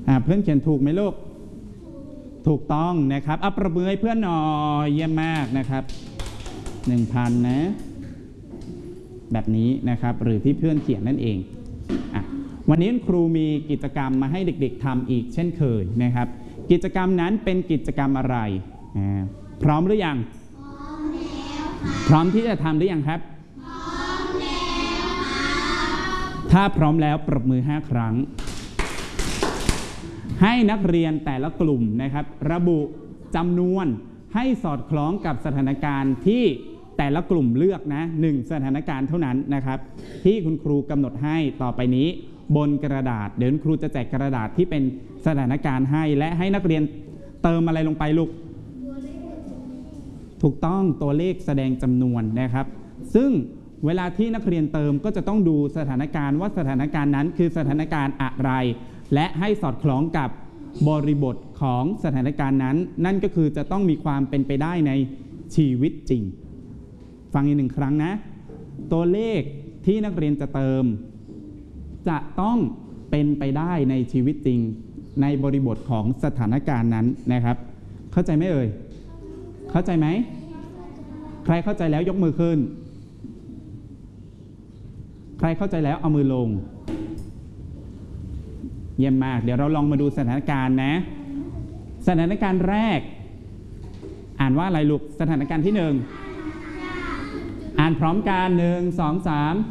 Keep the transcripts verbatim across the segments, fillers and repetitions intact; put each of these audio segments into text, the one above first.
เพื่อนเขียนถูกไหมลูกถูกต้องนะครับเอาประมือให้เพื่อนหน่อยเยี่ยมมากนะครับ หนึ่งพัน นะแบบนี้นะครับหรือที่เพื่อนเขียนนั่นเองอ่ะวันนี้ครูมีกิจกรรมมาให้เด็กๆทำอีกเช่นเคยนะครับกิจกรรมนั้นเป็นกิจกรรมอะไรพร้อมหรือยังพร้อมแล้วครับพร้อมที่จะทำหรือยังครับพร้อมแล้วครับถ้าพร้อมแล้วปรบมือห้าครั้งให้นักเรียนแต่ละกลุ่มนะครับระบุจำนวนให้สอดคล้องกับสถานการณ์ที่แต่ละกลุ่มเลือกนะหนึ่งสถานการณ์เท่านั้นนะครับที่คุณครูกำหนดให้ต่อไปนี้บนกระดาษเดี๋ยวครูจะแจกกระดาษที่เป็นสถานการณ์ให้และให้นักเรียนเติมอะไรลงไปลูกถูกต้องตัวเลขแสดงจำนวนนะครับซึ่งเวลาที่นักเรียนเติมก็จะต้องดูสถานการณ์ว่าสถานการณ์นั้นคือสถานการณ์อะไรและให้สอดคล้องกับบริบทของสถานการณ์นั้นนั่นก็คือจะต้องมีความเป็นไปได้ในชีวิตจริงฟังอีกหนึ่งครั้งนะตัวเลขที่นักเรียนจะเติมจะต้องเป็นไปได้ในชีวิตจริงในบริบทของสถานการณ์นั้นนะครับเข้าใจไหมเอ่ยเข้าใจไหมใครเข้าใจแล้วยกมือขึ้นใครเข้าใจแล้วเอามือลงเยี่ยมมากเดี๋ยวเราลองมาดูสถานการณ์นะสถานการณ์แรกอ่านว่าอะไรลูกสถานการณ์ที่หนึ่งอ่านพร้อมกันหนึ่งสองสาม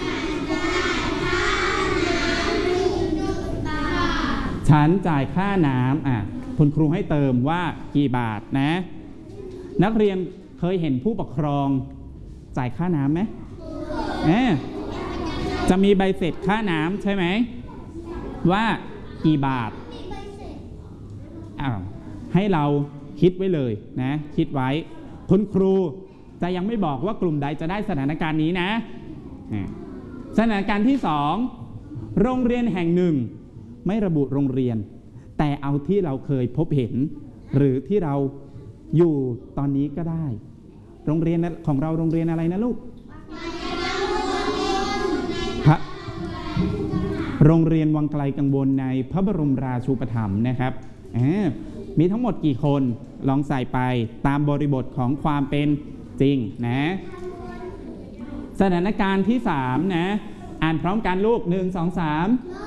ฉันจ่ายค่าน้ำอ่ะคุณครูให้เติมว่ากี่บาทนะนักเรียนเคยเห็นผู้ปกครองจ่ายค่าน้ำไหมเอ๊ะจะมีใบเสร็จค่าน้ำใช่ไหมว่ากี่บาทอ้าวให้เราคิดไว้เลยนะคิดไว้คุณครูจะยังไม่บอกว่ากลุ่มใดจะได้สถานการณ์นี้นะสถานการณ์ที่สองโรงเรียนแห่งหนึ่งไม่ระบุโรงเรียนแต่เอาที่เราเคยพบเห็นหรือที่เราอยู่ตอนนี้ก็ได้โรงเรียนของเราโรงเรียนอะไรนะลูกพระโรงเรียนวังไกลกังวลในพระบรมราชูปถัมภ์นะครับมีทั้งหมดกี่คนลองใส่ไปตามบริบทของความเป็นจริงนะสถานการณ์ที่สามนะอ่านพร้อมกันลูกหนึ่งสองสาม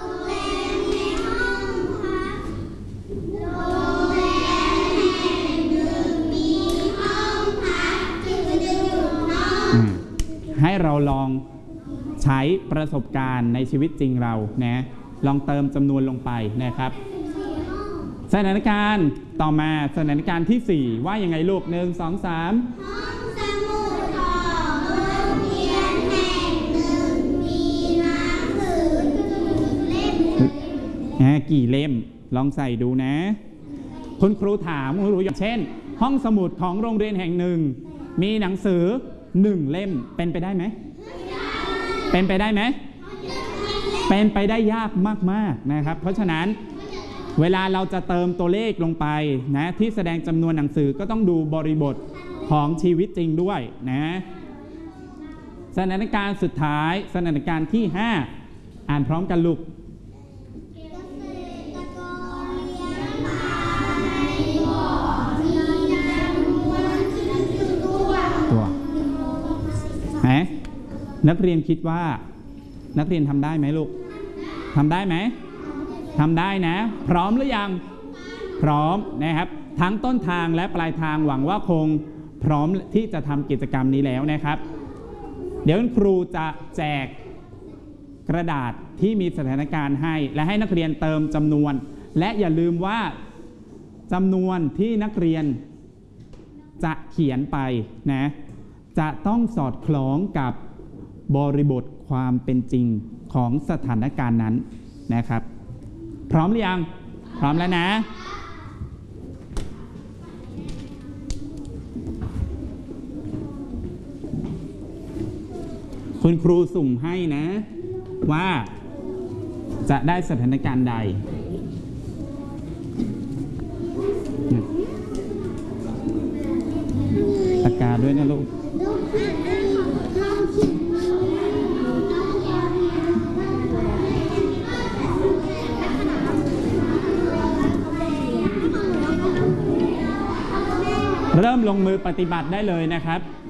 ให้เราลองใช้ประสบการณ์ในชีวิตจริงเรานะลองเติมจำนวนลงไปนะครับสถานการณ์ต่อมาสถานการณ์ที่สี่ว่ายังไงลูกหนึ่งสองสามห้องสมุดของโรงเรียนแห่งหนึ่งมีหนังสือเล่มกี่เล่มลองใส่ดูนะคุณครูถามคุณครูอย่างเช่นห้องสมุดของโรงเรียนแห่งหนึ่งมีหนังสือหนึ่งเล่มเป็นไปได้ไหมเป็นไปได้ไหมเป็นไปได้ยากมากๆนะครับเพราะฉะนั้นเวลาเราจะเติมตัวเลขลงไปนะที่แสดงจำนวนหนังสือก็ต้องดูบริบทของชีวิตจริงด้วยนะสถานการณ์สุดท้ายสถานการณ์ที่ห้าอ่านพร้อมกันลูกตัวไหนนักเรียนคิดว่านักเรียนทำได้ไหมลูกทำได้ไหมทำได้นะพร้อมหรือยังพร้อมนะครับทั้งต้นทางและปลายทางหวังว่าคงพร้อมที่จะทำกิจกรรมนี้แล้วนะครับเดี๋ยวครูจะแจกกระดาษที่มีสถานการณ์ให้และให้นักเรียนเติมจำนวนและอย่าลืมว่าจำนวนที่นักเรียนจะเขียนไปนะจะต้องสอดคล้องกับบริบทความเป็นจริงของสถานการณ์นั้นนะครับพร้อมหรือยังพร้อมแล้วนะคุณครูสุ่มให้นะว่าจะได้สถานการณ์ใดปากกาด้วยนะลูกเริ่มลงมือปฏิบัติได้เลยนะครับ